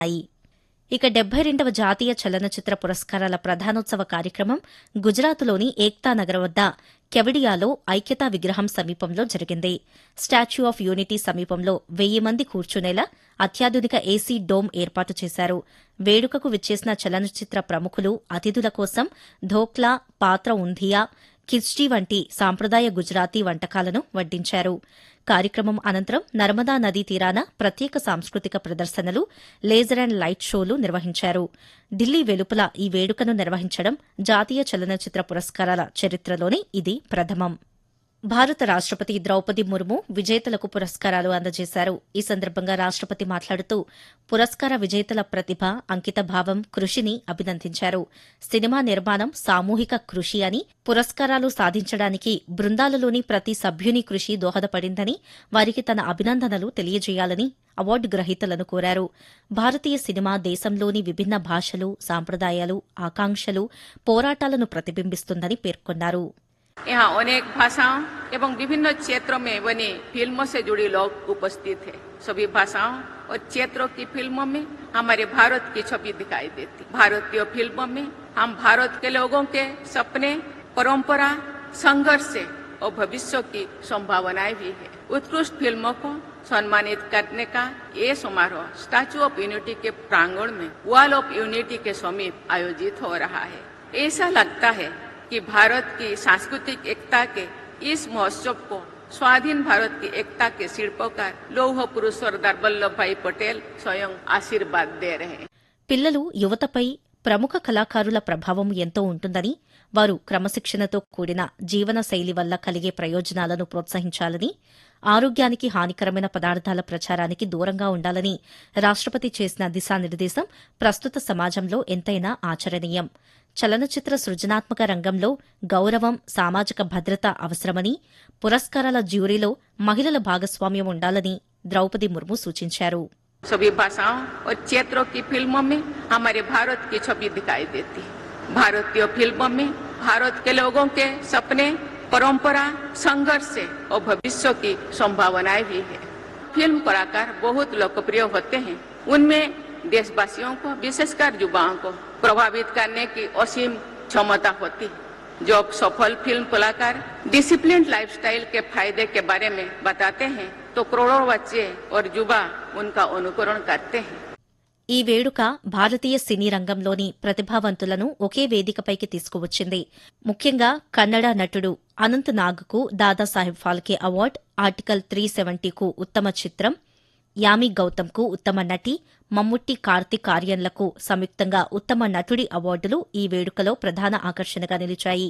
ఇక 72వ జాతీయ చలనచిత్ర పురస్కారాల ప్రధానోత్సవ కార్యక్రమం గుజరాత్లోని ఏక్తా నగర్ వద్ద కెవడియాలో ఐక్యతా విగ్రహం సమీపంలో జరిగింది. స్టాచ్యూ ఆఫ్ యూనిటీ సమీపంలో 1000 మంది కూర్చునేలా అత్యాధునిక ఏసీ డోమ్ ఏర్పాటు చేశారు. వేడుకకు విచ్చేసిన చలనచిత్ర ప్రముఖులు అతిథుల కోసం ధోక్లా, పాత్ర ఉంధియా, కిచ్డీ వంటి సాంప్రదాయ గుజరాతీ వంటకాలను వడ్డించారు. కార్యక్రమం అనంతరం నర్మదా నదీ తీరాన ప్రత్యేక సాంస్కృతిక ప్రదర్శనలు, లేజర్ అండ్ లైట్ షోలు నిర్వహించారు. ఢిల్లీ వెలుపల ఈ వేడుకను నిర్వహించడం జాతీయ చలనచిత్ర పురస్కారాల చరిత్రలోనే ఇది ప్రథమం. భారత రాష్టపతి ద్రౌపది ముర్ము విజేతలకు పురస్కారాలు అందజేశారు. ఈ సందర్భంగా రాష్టపతి మాట్లాడుతూ పురస్కార విజేతల ప్రతిభ, అంకితభావం, కృషిని అభినందించారు. సినిమా నిర్మాణం సామూహిక కృషి అని, పురస్కారాలు సాధించడానికి బృందాలలోని ప్రతి సభ్యుని కృషి దోహదపడిందని, వారికి తన అభినందనలు తెలియజేయాలని అవార్డు గ్రహీతలను కోరారు. భారతీయ సినిమా దేశంలోని విభిన్న భాషలు, సాంప్రదాయాలు, ఆకాంక్షలు, పోరాటాలను ప్రతిబింబిస్తుందని పేర్కొన్నారు. यहाँ अनेक भाषाओं एवं विभिन्न क्षेत्रों में बनी फिल्मों से जुड़े लोग उपस्थित हैं। सभी भाषाओं और क्षेत्रों की फिल्मों में हमारे भारत की छवि दिखाई देती। भारतीय फिल्मों में हम भारत के लोगों के सपने, परंपरा, संघर्ष और भविष्य की संभावनाएं भी है। उत्कृष्ट फिल्मों को सम्मानित करने का ये समारोह स्टैच्यू ऑफ यूनिटी के प्रांगण में वॉल ऑफ यूनिटी के समीप आयोजित हो रहा है। ऐसा लगता है कि भारत की सांस्कृतिक एकता के इस महोत्सव को स्वाधीन भारत की एकता के शिल्पकार लौह पुरुष सरदार वल्लभ भाई पटेल स्वयं आशीर्वाद दे रहे हैं. పిల్లలు, యువతపై ప్రముఖ కళాకారుల ప్రభావం ఎంతో ఉంటుందని, వారు క్రమశిక్షణతో కూడిన జీవన శైలి వల్ల కలిగే ప్రయోజనాలను ప్రోత్సహించాలని, ఆరోగ్యానికి హానికరమైన పదార్థాల ప్రచారానికి దూరంగా ఉండాలని రాష్టపతి చేసిన దిశానిర్దేశం ప్రస్తుత సమాజంలో ఎంతైనా ఆచరణీయం. చలనచిత్ర సృజనాత్మక రంగంలో గౌరవం, సామాజిక భద్రత అవసరమని, పురస్కారాల జ్యూరీలో మహిళల భాగస్వామ్యం ఉండాలని ద్రౌపది ముర్ము సూచించారు. सभी भाषाओं और क्षेत्रों की फिल्मों में हमारे भारत की छवि दिखाई देती है। भारतीय फिल्मों में भारत के लोगों के सपने, परंपरा, संघर्ष और भविष्य की संभावनाएं भी है। फिल्म कलाकार बहुत लोकप्रिय होते हैं। उनमें देशवासियों को, विशेषकर युवाओं को प्रभावित करने की असीम क्षमता होती है। जब सफल फिल्म कलाकार डिसिप्लिन लाइफस्टाइल के फायदे के बारे में बताते हैं तो करोड़ों बच्चे और युवा उनका अनुकरण करते हैं. ఈ వేడుక భారతీయ సినీ రంగంలోని ప్రతిభావంతులను ఒకే వేదికపైకి తీసుకువచ్చింది. ముఖ్యంగా కన్నడ నటుడు అనంత్ నాగ్కు దాదాసాహెబ్ ఫాల్కే అవార్డు, ఆర్టికల్ 370కు ఉత్తమ చిత్రం, యామి గౌతమ్కు ఉత్తమ నటి, మమ్ముట్టి, కార్తిక్ ఆర్యన్లకు సంయుక్తంగా ఉత్తమ నటుడి అవార్డులు ఈ వేడుకలో ప్రధాన ఆకర్షణగా నిలిచాయి.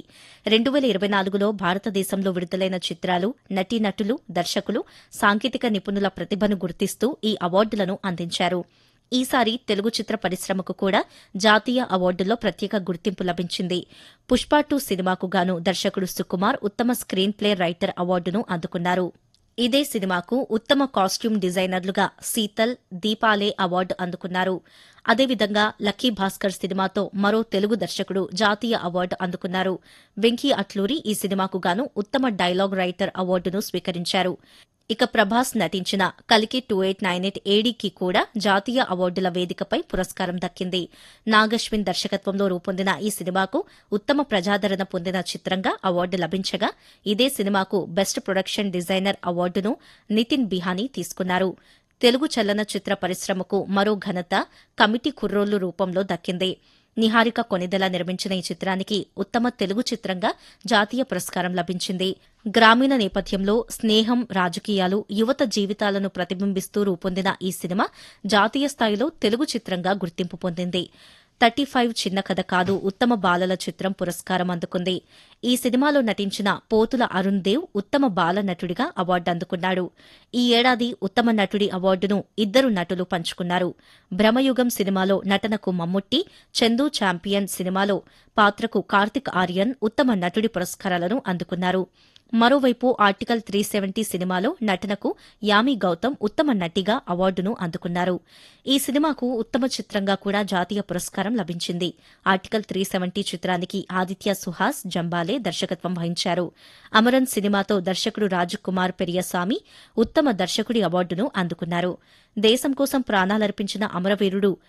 2024లో భారతదేశంలో విడుదలైన చిత్రాలు, నటీనటులు, దర్శకులు, సాంకేతిక నిపుణుల ప్రతిభను గుర్తిస్తూ ఈ అవార్డులను అందించారు. ఈసారి తెలుగు చిత్ర పరిశ్రమకు కూడా జాతీయ అవార్డుల్లో ప్రత్యేక గుర్తింపు లభించింది. పుష్ప 2 సినిమాకు గాను దర్శకుడు సుకుమార్ ఉత్తమ స్క్రీన్ ప్లే రైటర్ అవార్డును అందుకున్నారు. ఇదే సినిమాకు ఉత్తమ కాస్ట్యూమ్ డిజైనర్లుగా శీతల్, దీపాలే అవార్డు అందుకున్నారు. అదేవిధంగా లక్కీ భాస్కర్ సినిమాతో మరో తెలుగు దర్శకుడు జాతీయ అవార్డు అందుకున్నారు. వెంకీ అట్లూరి ఈ సినిమాకు గాను ఉత్తమ డైలాగ్ రైటర్ అవార్డును స్వీకరించారు. ఇక ప్రభాస్ నటించిన కల్కి 2898 ఏడీకి కూడా జాతీయ అవార్డుల వేదికపై పురస్కారం దక్కింది. నాగశ్విన్ దర్శకత్వంలో రూపొందిన ఈ సినిమాకు ఉత్తమ ప్రజాదరణ పొందిన చిత్రంగా అవార్డు లభించగా, ఇదే సినిమాకు బెస్ట్ ప్రొడక్షన్ డిజైనర్ అవార్డును నితిన్ బిహానీ తీసుకున్నారు. తెలుగు చలనచిత్ర పరిశ్రమకు మరో ఘనత కమిటీ కుర్రోళ్లు రూపంలో దక్కింది. నిహారిక కొనిదెల నిర్మించిన ఈ చిత్రానికి ఉత్తమ తెలుగు చిత్రంగా జాతీయ పురస్కారం లభించింది. గ్రామీణ నేపథ్యంలో స్నేహం, రాజకీయాలు, యువత జీవితాలను ప్రతిబింబిస్తూ రూపొందిన ఈ సినిమా జాతీయ స్థాయిలో తెలుగు చిత్రంగా గుర్తింపు పొందింది. 35 చిన్న కథ కాదు ఉత్తమ బాలల చిత్రం పురస్కారం అందుకుంది. ఈ సినిమాలో నటించిన పోతుల అరుణ్ దేవ్ ఉత్తమ బాల నటుడిగా అవార్డు అందుకున్నాడు. ఈ ఏడాది ఉత్తమ నటుడి అవార్డును ఇద్దరు నటులు పంచుకున్నారు. భ్రమయుగం సినిమాలో నటనకు మమ్ముట్టి, చందు ఛాంపియన్ సినిమాలో పాత్రకు కార్తిక్ ఆర్యన్ ఉత్తమ నటుడి పురస్కారాలను అందుకున్నారు. మరోవైపు ఆర్టికల్ 370 సినిమాలో నటనకు యామి గౌతమ్ ఉత్తమ నటిగా అవార్డును అందుకున్నారు. ఈ సినిమాకు ఉత్తమ చిత్రంగా కూడా జాతీయ పురస్కారం లభించింది. ఆర్టికల్ 370 చిత్రానికి ఆదిత్య సుహాస్ జంబాలే దర్శకత్వం వహించారు. అమరన్ సినిమాతో దర్శకుడు రాజకుమార్ పెరియసామి ఉత్తమ దర్శకుడి అవార్డును అందుకున్నారు. దేశం కోసం ప్రాణాలర్పించిన అమరవీరుడు